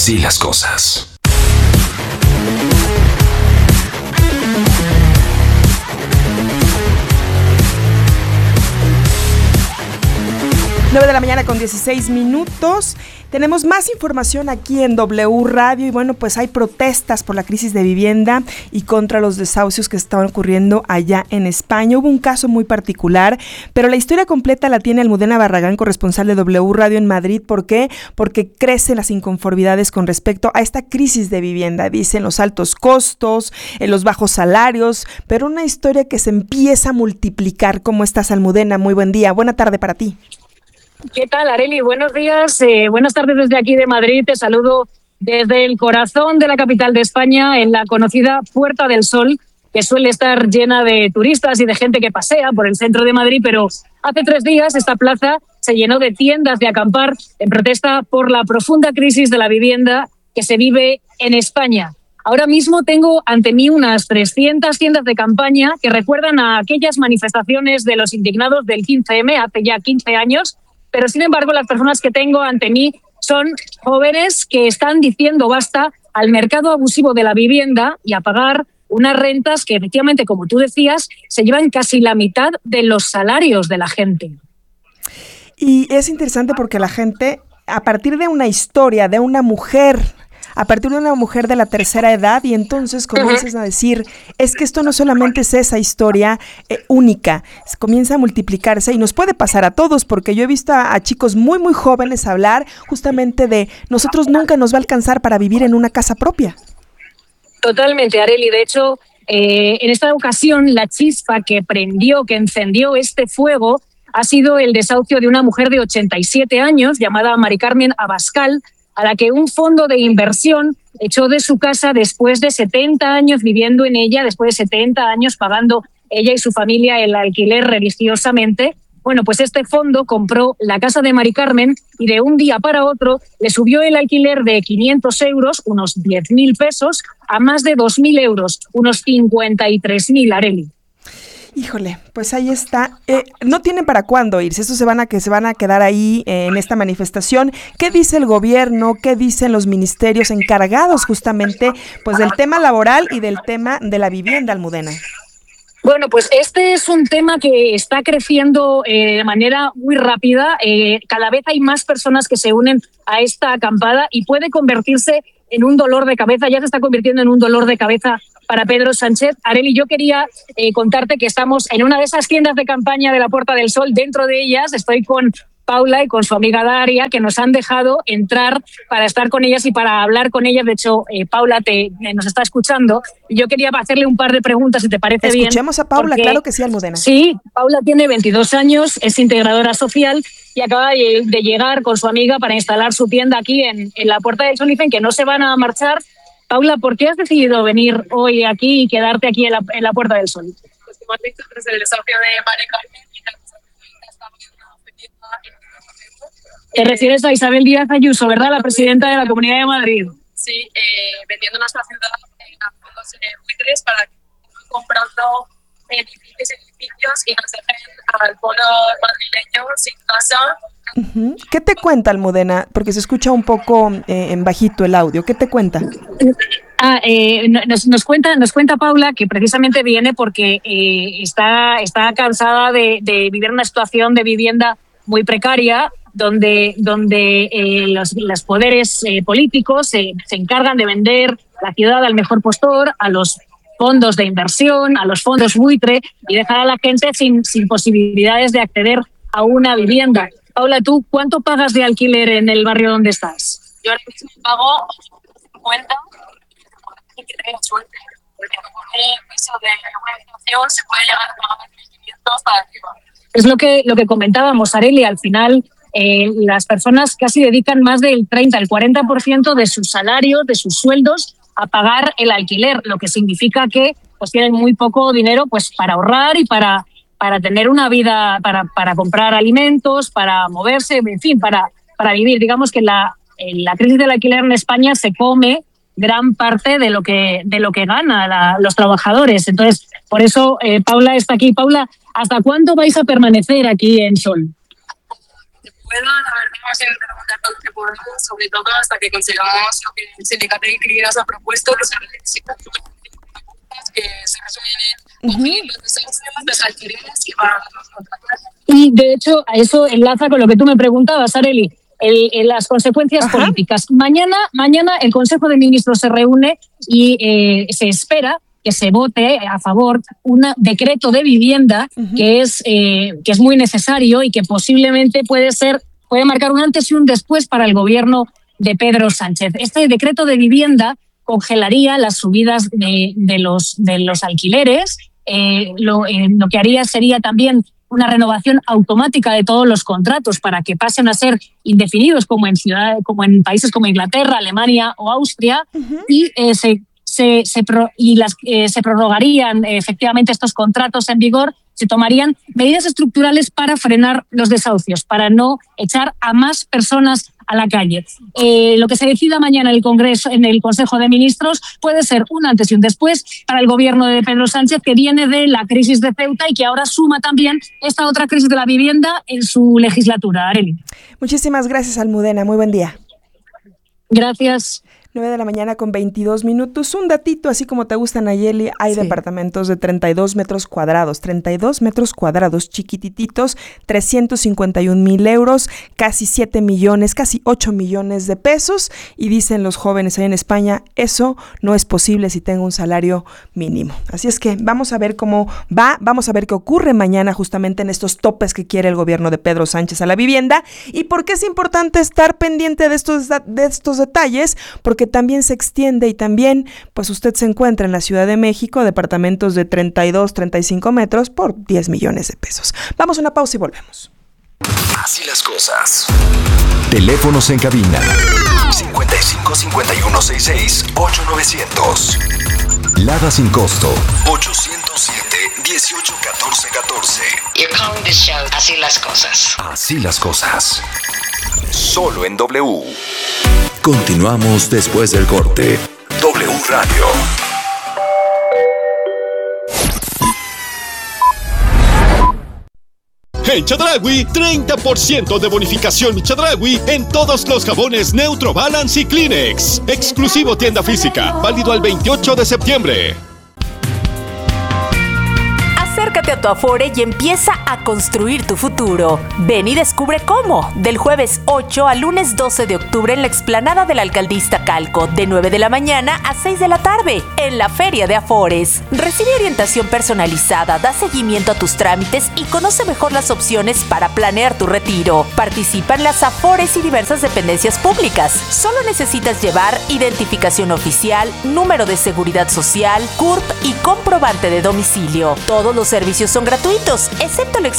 Así las cosas. Nueve de la mañana con 16 minutos. Tenemos más información aquí en W Radio y bueno, pues hay protestas por la crisis de vivienda y contra los desahucios que estaban ocurriendo allá en España. Hubo un caso muy particular, pero la historia completa la tiene Almudena Barragán, corresponsal de W Radio en Madrid. ¿Por qué? Porque crecen las inconformidades con respecto a esta crisis de vivienda. Dicen los altos costos, los bajos salarios, pero una historia que se empieza a multiplicar. ¿Cómo estás, Almudena? Muy buen día. Buena tarde para ti. ¿Qué tal, Arely? Buenos días, buenas tardes desde aquí de Madrid. Te saludo desde el corazón de la capital de España, en la conocida Puerta del Sol, que suele estar llena de turistas y de gente que pasea por el centro de Madrid, pero hace 3 días esta plaza se llenó de tiendas de acampar en protesta por la profunda crisis de la vivienda que se vive en España. Ahora mismo tengo ante mí unas 300 tiendas de campaña que recuerdan a aquellas manifestaciones de los indignados del 15M hace ya 15 años, pero sin embargo las personas que tengo ante mí son jóvenes que están diciendo basta al mercado abusivo de la vivienda y a pagar unas rentas que efectivamente, como tú decías, se llevan casi la mitad de los salarios de la gente. Y es interesante porque la gente, a partir de una historia de una mujer, a partir de una mujer de la tercera edad, y entonces comienzas a decir, es que esto no solamente es esa historia única, comienza a multiplicarse y nos puede pasar a todos, porque yo he visto a chicos muy, muy jóvenes hablar justamente de nosotros nunca nos va a alcanzar para vivir en una casa propia. Totalmente, Arely. De hecho, en esta ocasión, la chispa que encendió este fuego ha sido el desahucio de una mujer de 87 años llamada Mari Carmen Abascal, a la que un fondo de inversión echó de su casa después de 70 años viviendo en ella, después de 70 años pagando ella y su familia el alquiler religiosamente. Bueno, pues este fondo compró la casa de Mari Carmen y de un día para otro le subió el alquiler de 500 euros, unos 10.000 pesos, a más de 2.000 euros, unos 53.000, Arely. Híjole, pues ahí está. No tienen para cuándo irse, estos se van a quedar ahí en esta manifestación. ¿Qué dice el gobierno? ¿Qué dicen los ministerios encargados justamente pues del tema laboral y del tema de la vivienda, Almudena? Bueno, pues este es un tema que está creciendo de manera muy rápida. Cada vez hay más personas que se unen a esta acampada y puede convertirse en un dolor de cabeza. Ya se está convirtiendo en un dolor de cabeza para Pedro Sánchez. Arely, yo quería contarte que estamos en una de esas tiendas de campaña de la Puerta del Sol. Dentro de ellas estoy con Paula y con su amiga Daria, que nos han dejado entrar para estar con ellas y para hablar con ellas. De hecho, Paula nos está escuchando y yo quería hacerle un par de preguntas, si te parece bien. Escuchemos a Paula, porque, claro que sí, Almudena. Sí, Paula tiene 22 años, es integradora social y acaba de llegar con su amiga para instalar su tienda aquí en la Puerta del Sol. Dicen que no se van a marchar. Paula, ¿por qué has decidido venir hoy aquí y quedarte aquí en la Puerta del Sol? Pues como has dicho, tras el desafío de Mari Carmen y la Te refieres a Isabel Díaz Ayuso, ¿verdad? La presidenta de la Comunidad de Madrid. Sí, vendiendo nuestra ciudad a fondos buitres para que comprando edificios y nos dejen al pueblo madrileño sin casa. ¿Qué te cuenta, Almudena? Porque se escucha un poco en bajito el audio. ¿Qué te cuenta? Nos cuenta Paula que precisamente viene porque está cansada de vivir una situación de vivienda muy precaria, donde los poderes políticos se encargan de vender la ciudad al mejor postor, a los fondos de inversión, a los fondos buitre, y dejar a la gente sin posibilidades de acceder a una vivienda. Paula, ¿tú cuánto pagas de alquiler en el barrio donde estás? Yo ahora mismo pago 50 y que tengo suerte, porque con un piso de una habitación se puede llegar a 1.500 para arriba. Es lo que comentábamos, Arely. Al final, las personas casi dedican más del 30, el 40% de sus salarios, de sus sueldos, a pagar el alquiler, lo que significa que pues tienen muy poco dinero pues para ahorrar y para tener una vida, para comprar alimentos, para moverse, en fin, para vivir. Digamos que la crisis del alquiler en España se come gran parte de lo que ganan los trabajadores. Entonces, por eso Paula está aquí. Paula, ¿hasta cuándo vais a permanecer aquí en Sol? Bueno, la verdad, vamos a preguntar todo lo que podamos, sobre todo hasta que consigamos lo que el sindicato de inquilinos ha propuesto, que son que se resumen en los desahucios, los alquileres y para los contratos. Y de hecho, eso enlaza con lo que tú me preguntabas, Arely, las consecuencias políticas. Mañana el Consejo de Ministros se reúne y se espera que se vote a favor un decreto de vivienda que es muy necesario y que posiblemente puede marcar un antes y un después para el gobierno de Pedro Sánchez. Este decreto de vivienda congelaría las subidas de los alquileres. Lo que haría sería también una renovación automática de todos los contratos para que pasen a ser indefinidos como en países como Inglaterra, Alemania o Austria, y se prorrogarían efectivamente estos contratos en vigor. Se tomarían medidas estructurales para frenar los desahucios, para no echar a más personas a la calle. Lo que se decida mañana en el Consejo de Ministros puede ser un antes y un después para el gobierno de Pedro Sánchez, que viene de la crisis de Ceuta y que ahora suma también esta otra crisis de la vivienda en su legislatura. Arely. Muchísimas gracias, Almudena. Muy buen día. Gracias. 9:22 a.m. Un datito, así como te gusta, Nayeli, hay departamentos de 32 metros cuadrados, chiquitititos, 351,000 euros, casi 7 millones, casi 8 millones de pesos, y dicen los jóvenes ahí en España, eso no es posible si tengo un salario mínimo. Así es que vamos a ver cómo va, vamos a ver qué ocurre mañana justamente en estos topes que quiere el gobierno de Pedro Sánchez a la vivienda, y por qué es importante estar pendiente de estos detalles, porque también se extiende y también, pues usted se encuentra en la Ciudad de México, departamentos de 32, 35 metros por 10 millones de pesos. Vamos a una pausa y volvemos. Así las cosas. Teléfonos en cabina. 55 51 66 8900. Lada sin costo. 807 18 14 14. You're calling this show Así las cosas. Así las cosas. Solo en W. Continuamos después del corte. W Radio. En Chedraui, 30% de bonificación Chedraui en todos los jabones Neutro Balance y Kleenex. Exclusivo tienda física, válido al 28 de septiembre. Acércate a tu Afore y empieza a construir tu futuro. Ven y descubre cómo. Del jueves 8 al lunes 12 de octubre en la explanada de la Alcaldía Iztacalco, de 9 de la mañana a 6 de la tarde, en la Feria de Afores. Recibe orientación personalizada, da seguimiento a tus trámites y conoce mejor las opciones para planear tu retiro. Participa en las Afores y diversas dependencias públicas. Solo necesitas llevar identificación oficial, número de seguridad social, CURP y comprobante de domicilio. Todos los servicios son gratuitos, excepto la